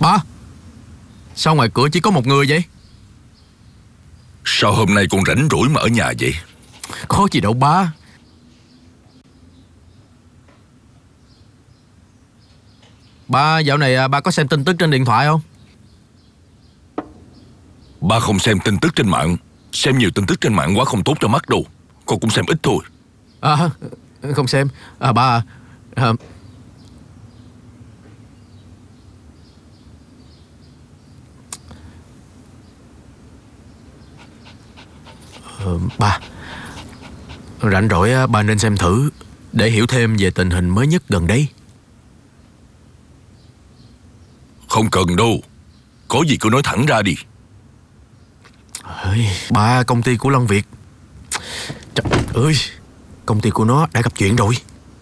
Ba, sao ngoài cửa chỉ có một người vậy? Sao hôm nay con rảnh rỗi mà ở nhà vậy? Có gì đâu ba. Ba, dạo này ba có xem tin tức trên điện thoại không? Ba không xem tin tức trên mạng. Xem nhiều tin tức trên mạng quá không tốt cho mắt đâu. Con cũng xem ít thôi. À, không xem. Ba ba, rảnh rỗi ba nên xem thử để hiểu thêm về tình hình mới nhất gần đây. Không cần đâu. Có gì cứ nói thẳng ra đi. Ba, công ty của Lăng Việt, trời ơi, công ty của nó đã gặp chuyện rồi.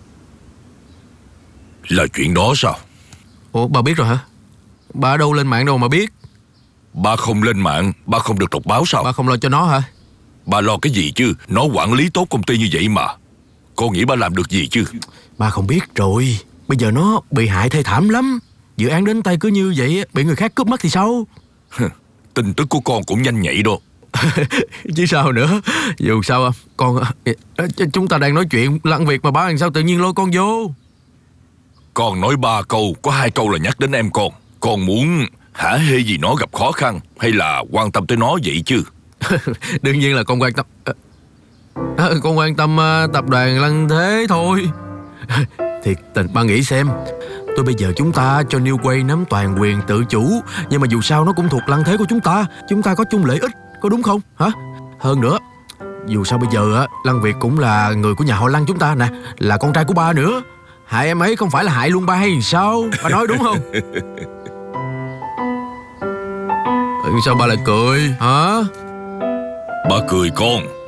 Là chuyện đó sao? Ủa, ba biết rồi hả? Ba đâu lên mạng đâu mà biết. Ba không lên mạng, ba không được đọc báo sao? Ba không lo cho nó hả? Ba lo cái gì chứ? Nó quản lý tốt công ty như vậy mà. Con nghĩ ba làm được gì chứ? Ba không biết rồi. Bây giờ nó bị hại thê thảm lắm. Dự án đến tay cứ như vậy, bị người khác cướp mất thì sao? Tin tức của con cũng nhanh nhạy đó. Chứ sao nữa. Dù sao con, chúng ta đang nói chuyện Lăng Việt mà ba làm sao tự nhiên lôi con vô. Con nói 3 câu, có 2 câu là nhắc đến em con. Con muốn hả hê gì nó gặp khó khăn hay là quan tâm tới nó vậy chứ? Đương nhiên là con quan tâm. Con quan tâm tập đoàn Lăng Thế thôi. Thiệt tình ba nghĩ xem, tôi bây giờ chúng ta cho New Way nắm toàn quyền tự chủ, nhưng mà dù sao nó cũng thuộc Lăng Thế của chúng ta. Chúng ta có chung lợi ích, có đúng không hả? Hơn nữa, dù sao bây giờ Lăng Việt cũng là người của nhà họ Lăng chúng ta nè, là con trai của ba nữa. Hại em ấy không phải là hại luôn ba hay sao? Ba nói đúng không? Sao ba lại cười hả? Ba cười con.